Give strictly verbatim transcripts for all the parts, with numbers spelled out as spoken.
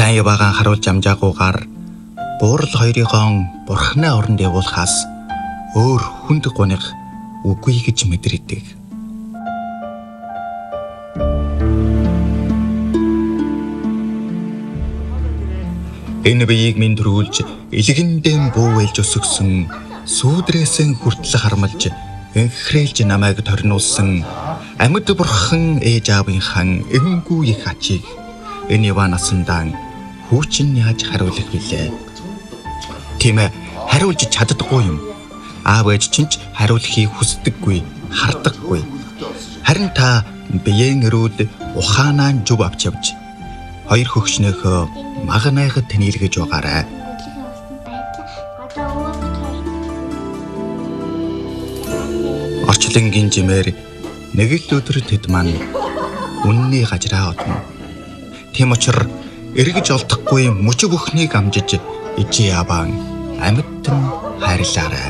Сайн яваагаан харуулж амжаагүйгээр буурал хоёрыгоо бурхны оронд явуулахаас өөр хүнд гуниг үгүй гэж мэдэрдэг. Энэ биеийг минь төрүүлж илгэндэн бууэлж өсгсөн сүүдрээсэн хүртэл хармалж энхрээлж намайг торниулсан амьд бурхан ээж аавынхан энгүй их ачиг энэ ява насандаа хүүчин яаж хариулах вүлээ? Тийм ээ, хариулж чаддаггүй юм. Аав ээж чинь хариулахыг хүсдэггүй, хардаггүй. Харин та биеийн өрөөд ухаанаа зүв авч явж хоёр хөгшнөөхөө магнайхад тэнэлгэж байгаарай. Орчлонгийн жимээр нэг л өдөр тэд маань үнний гажраа одно. Тийм учраас эргэж олдохгүй мөчөг өхнийг амжиж ижи яваан амьтан хайрлаарай.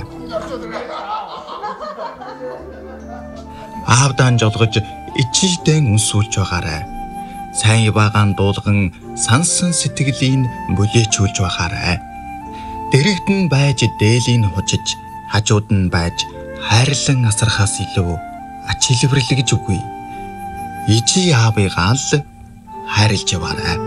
Аавдан жолгож ичидэн үнсүүлж байгаарай. Сайн яваагаан дуулган сансан сэтгэлийн бүлээчүүлж байгаарай. Дэрэгдэн байж дээлийн хужиж, хажууд нь байж хайрлан асархаас илүү ач илбэрлэгж үгүй. Ижи аавыгаа л хайрлж яваарай.